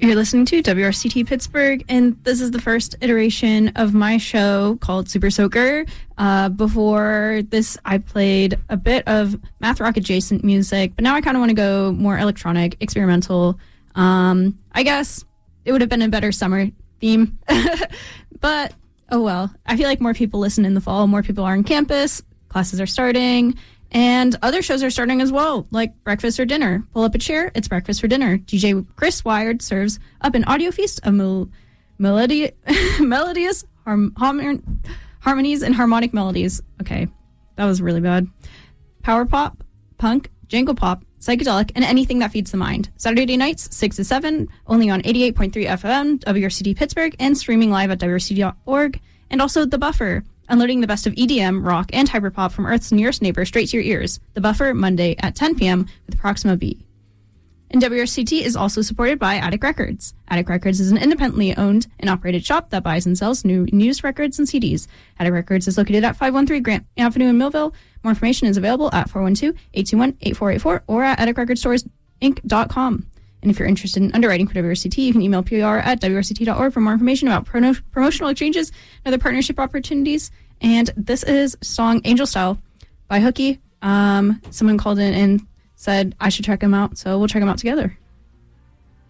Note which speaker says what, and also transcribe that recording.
Speaker 1: You're listening to WRCT Pittsburgh, and this is the first iteration of my show called Super Soaker. Before this, I played a bit of math rock adjacent music, but now I kind of want to go more electronic, experimental. I guess it would have been a better summer theme, but oh well. I feel like more people listen in the fall, more people are on campus, classes are starting, and other shows are starting as well, like Breakfast or Dinner. Pull up a chair, it's Breakfast for Dinner. DJ Chris Wired serves up an audio feast of melodious harmonies and harmonic melodies. Okay, that was really bad. Power pop, punk, jangle pop, psychedelic, and anything that feeds the mind. Saturday nights, 6 to 7, only on 88.3 FM, WRCT Pittsburgh, and streaming live at WRCT.org, and also The Buffer, unloading the best of EDM, rock, and hyperpop from Earth's nearest neighbor straight to your ears. The Buffer, Monday at 10 p.m. with Proxima B. And WRCT is also supported by Attic Records. Attic Records is an independently owned and operated shop that buys and sells new used records and CDs. Attic Records is located at 513 Grant Avenue in Millville. More information is available at 412-821-8484 or at atticrecordstoresinc.com. And if you're interested in underwriting for WRCT, you can email pr@wrct.org for more information about promotional exchanges and other partnership opportunities. And this is song Angel Style by Hooky. Someone called in and said I should check him out, so we'll check him out together.